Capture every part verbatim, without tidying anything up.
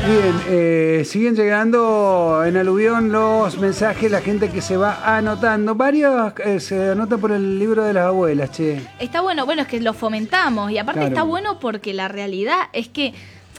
Bien, eh, siguen llegando en aluvión los mensajes, la gente que se va anotando. Varios eh, se anotan por el libro de las abuelas, che. Está bueno, bueno, es que lo fomentamos y aparte Claro. está bueno porque la realidad es que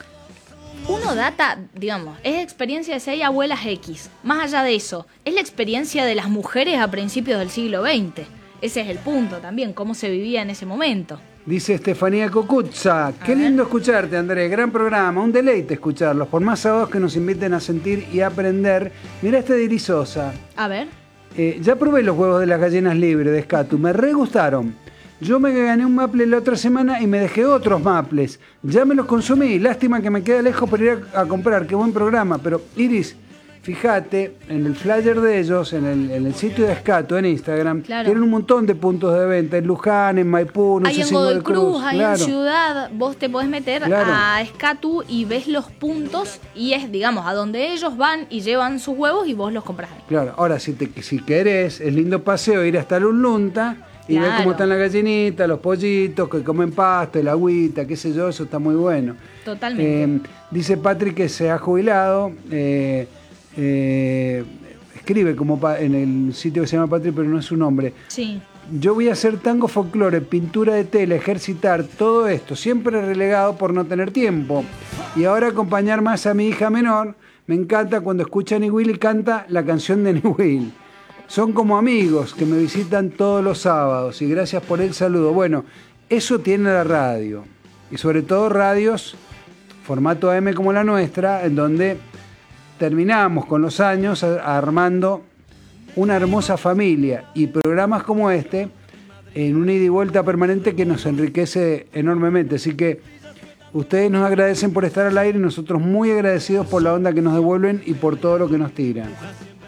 uno data, digamos, es experiencia de seis abuelas X. Más allá de eso, es la experiencia de las mujeres a principios del siglo veinte. Ese es el punto también, cómo se vivía en ese momento. Dice Estefanía Cocuzza, qué ver. lindo escucharte, Andrés, gran programa, un deleite escucharlos, por más sábados que nos inviten a sentir y aprender. Mirá este de Irisosa, A ver. eh, ya probé los huevos de las gallinas libres de Scatu, me re gustaron. Yo me gané un maple la otra semana y me dejé otros maples, ya me los consumí, lástima que me queda lejos para ir a, a comprar, qué buen programa, pero Iris... Fíjate, en el flyer de ellos, en el, en el sitio de Scatu, en Instagram, Claro. tienen un montón de puntos de venta, en Luján, en Maipú, no Hay sé en si en Godoy Godoy Cruz, hay claro. en Ciudad, vos te podés meter Claro. a Scatu y ves los puntos y es, digamos, a donde ellos van y llevan sus huevos y vos los compras ahí. Claro, ahora si, te, si querés, es lindo paseo ir hasta Lunlunta y ver Claro. cómo están las gallinitas, los pollitos, que comen pasto, el agüita, qué sé yo, eso está muy bueno. Totalmente. Eh, dice Patrick que se ha jubilado, eh, eh, escribe como pa- en el sitio que se llama Patrick, pero no es su nombre. Sí. Yo voy a hacer tango folclore, pintura de tela, ejercitar, todo esto, siempre relegado por no tener tiempo. Y ahora acompañar más a mi hija menor, me encanta cuando escucha a Niwil y canta la canción de Niwil. Son como amigos que me visitan todos los sábados y gracias por el saludo. Bueno, eso tiene la radio. Y sobre todo radios, formato A M como la nuestra, en donde terminamos con los años a- armando una hermosa familia y programas como este en una ida y vuelta permanente que nos enriquece enormemente. Así que ustedes nos agradecen por estar al aire y nosotros muy agradecidos por la onda que nos devuelven y por todo lo que nos tiran.